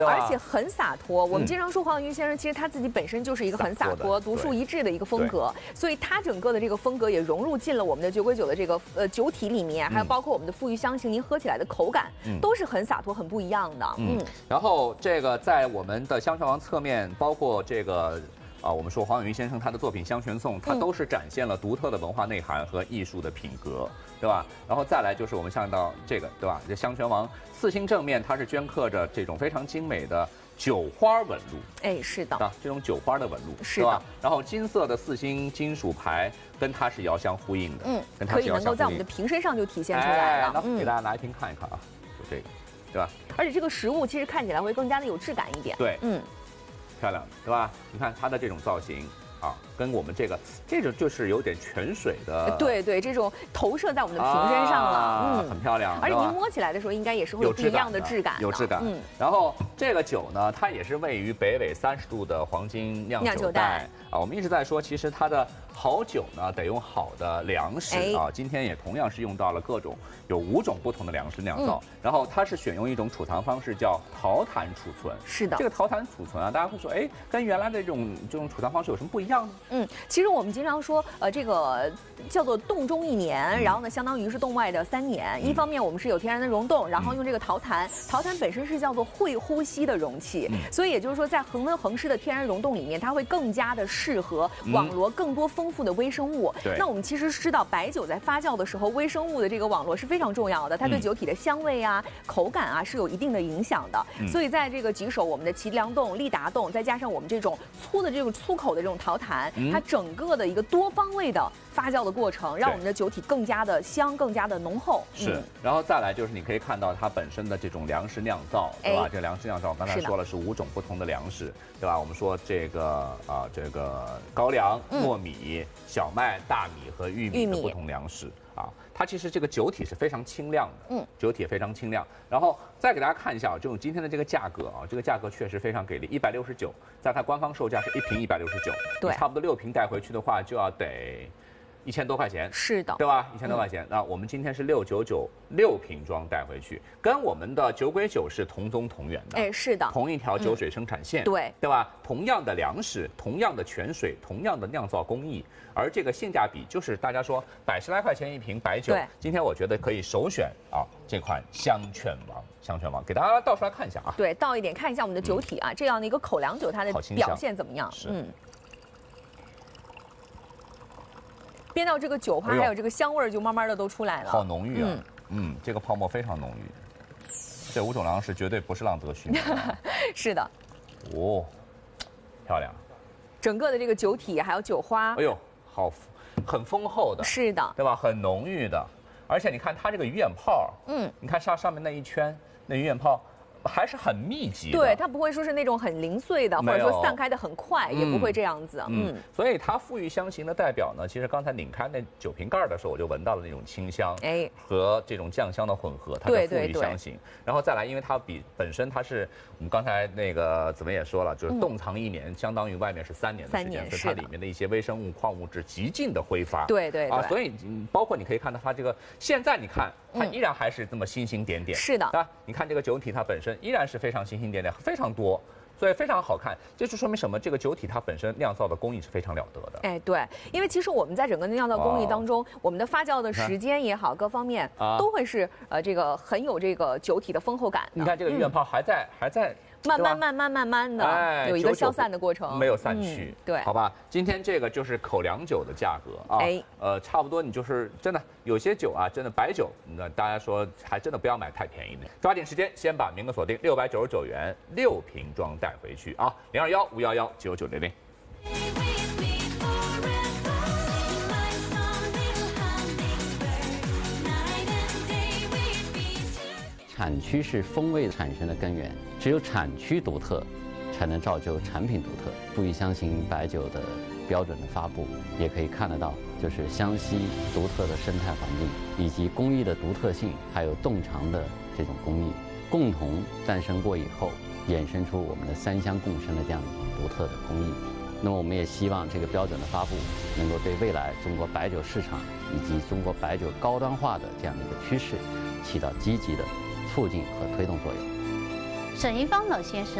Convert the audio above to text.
而且很洒脱。我们经常说黄永玉先生，其实他自己本身就是一个很洒脱、独树一帜的一个风格，所以他整个的这个风格也融入进了我们的酒鬼酒的这个酒体里面，还有包括我们的馥郁香型，您喝起来的口感都是很洒脱、很不一样的。 然后这个在我们的香泉王侧面，包括这个。我们说黄永玉先生他的作品《香泉颂》，他都是展现了独特的文化内涵和艺术的品格，对吧？然后再来就是我们看到这个，对吧？这香泉王4星正面，它是镌刻着这种非常精美的酒花纹路， 哎，是的， 啊，这种酒花的纹路， 是吧？ 然后金色的4星金属牌跟它是遥相呼应的，跟它可以能够在我们的瓶身上就体现出来了。 那给大家拿一瓶看一看啊，就这个，对吧？ 而且这个实物其实看起来会更加的有质感一点。 对，漂亮，对吧？你看它的这种造型啊，跟我们这种就是有点泉水的， 对，这种投射在我们的瓶身上了， 很漂亮。 而且您摸起来的时候，应该也是会有不一样的质感， 有质感。然后这个酒呢，它也是位于北纬30度的黄金酿酒带啊。我们一直在说，其实它的好酒呢，得用好的粮食啊。今天也同样是用到了有5种不同的粮食酿造，然后它是选用一种储藏方式叫陶坛储存。 是的， 这个陶坛储存啊，大家会说，哎，跟原来的这种储藏方式有什么不一样呢？ 其实我们经常说，这个叫做冻中1年，然后呢，相当于是冻外的3年。一方面我们是有天然的溶洞，然后用这个陶坛本身是叫做会呼吸的容器，所以也就是说，在恒温恒湿的天然溶洞里面，它会更加的适合网罗更多丰富的微生物。那我们其实知道，白酒在发酵的时候，微生物的这个网络是非常重要的，它对酒体的香味啊、口感啊是有一定的影响的。所以在这个几手我们的齐良洞、利达洞，再加上我们这种粗口的这种陶坛，它整个的一个多方位的发酵的过程，让我们的酒体更加的香、更加的浓厚。 然后再来就是你可以看到它本身的这种粮食酿造，对吧？这粮食酿造，刚才说了是5种不同的粮食，对吧？我们说这个高粱、糯米、小麦、大米和玉米的不同粮食啊。它其实这个酒体是非常清亮的，酒体非常清亮。然后再给大家看一下这种今天的这个价格啊，这个价格确实非常给力，169，在它官方售价是1瓶169，对，差不多6瓶带回去的话就要得1000多块钱， 是的， 对吧？1000多块钱。那我们今天是699，6瓶装带回去，跟我们的酒鬼酒是同宗同源的， 哎，是的， 同一条酒水生产线， 对吧？同样的粮食，同样的泉水，同样的酿造工艺，而这个性价比就是大家说100来块钱一瓶白酒，今天我觉得可以首选这款香泉王，给大家倒出来看一下啊， 对，倒一点看一下我们的酒体啊，这样的一个口粮酒它的表现怎么样？煸到这个酒花，还有这个香味儿，就慢慢的都出来了， 好浓郁啊！这个泡沫非常浓郁，这5种粮食绝对不是浪得虚名。 是的， 漂亮！ 整个的这个酒体还有酒花， 哎呦，很丰厚的， 是的， 对吧？很浓郁的，而且你看它这个鱼眼泡，你看上面那一圈，那鱼眼泡。还是很密集的， 对，它不会说是那种很零碎的，或者说散开的很快，也不会这样子。 所以它馥郁香型的代表呢，其实刚才拧开那酒瓶盖的时候，我就闻到了那种清香，和这种酱香的混合，它的馥郁香型。然后再来，因为它本身它是我们刚才那个子文也说了，就是冻藏1年，相当于外面是3年的时间，所以它里面的一些微生物、矿物质极尽的挥发。 对， 所以包括你可以看到它这个，现在你看它依然还是这么星星点点。 是的， 啊，你看这个酒体它本身依然是非常星星点点，非常多，所以非常好看。这就说明什么？这个酒体它本身酿造的工艺是非常了得的。 哎，对，因为其实我们在整个酿造工艺当中，我们的发酵的时间也好，各方面都会是这个很有这个酒体的丰厚感的。 你看这个鱼眼泡还在。 慢慢的，有一个消散的过程， 没有散去， 对， 好吧。今天这个就是口粮酒的价格啊，差不多你就是真的有些酒啊，真的白酒，那大家说还真的不要买太便宜的，抓紧时间先把名额锁定，699元6瓶装带回去啊，021-511-9900。 产区是风味产生的根源，只有产区独特，才能造就产品独特。馥郁香型白酒的标准的发布，也可以看得到，就是湘西独特的生态环境，以及工艺的独特性，还有冻藏的这种工艺，共同诞生过以后，衍生出我们的3香共生的这样独特的工艺。那么我们也希望这个标准的发布，能够对未来中国白酒市场以及中国白酒高端化的这样的一个趋势，起到积极的促进和推动作用。 沈一方老先生。